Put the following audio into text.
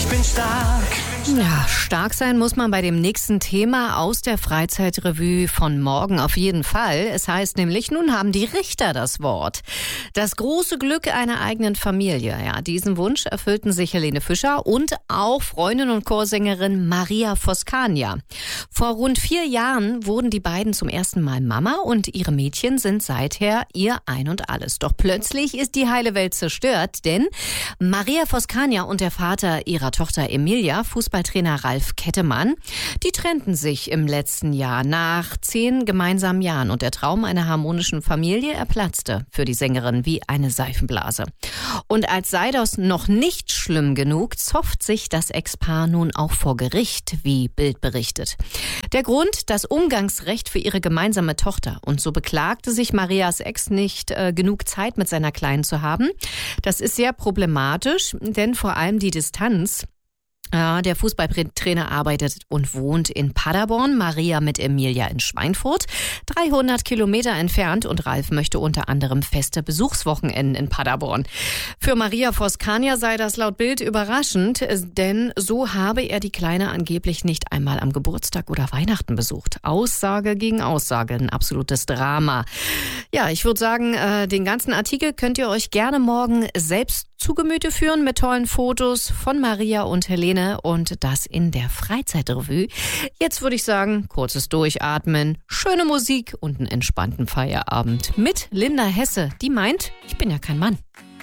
ich bin stark. Ja, stark sein muss man bei dem nächsten Thema aus der Freizeitrevue von morgen auf jeden Fall. Es heißt nämlich, nun haben die Richter das Wort. Das große Glück einer eigenen Familie. Ja, diesen Wunsch erfüllten sich Helene Fischer und auch Freundin und Chorsängerin Maria Voskania. Vor rund 4 Jahren wurden die beiden zum ersten Mal Mama und ihre Mädchen sind seither ihr Ein und Alles. Doch plötzlich ist die heile Welt zerstört, denn Maria Voskania und der Vater ihrer Tochter Emilia, Fußballtrainer Ralf Kettemann, die trennten sich im letzten Jahr nach 10 gemeinsamen Jahren und der Traum einer harmonischen Familie, er platzte für die Sängerin wie eine Seifenblase. Und als sei das noch nicht schlimm genug, zopft sich das Ex-Paar nun auch vor Gericht, wie Bild berichtet. Der Grund, das Umgangsrecht für ihre gemeinsame Tochter. Und so beklagte sich Marias Ex nicht, genug Zeit mit seiner Kleinen zu haben. Das ist sehr problematisch, denn vor allem die Distanz. Der Fußballtrainer arbeitet und wohnt in Paderborn, Maria mit Emilia in Schweinfurt, 300 Kilometer entfernt und Ralf möchte unter anderem feste Besuchswochenenden in Paderborn. Für Maria Voskania sei das laut Bild überraschend, denn so habe er die Kleine angeblich nicht einmal am Geburtstag oder Weihnachten besucht. Aussage gegen Aussage, ein absolutes Drama. Ja, ich würde sagen, den ganzen Artikel könnt ihr euch gerne morgen selbst zu Gemüte führen mit tollen Fotos von Maria und Helene und das in der Freizeitrevue. Jetzt würde ich sagen, kurzes Durchatmen, schöne Musik und einen entspannten Feierabend mit Linda Hesse. Die meint, ich bin ja kein Mann.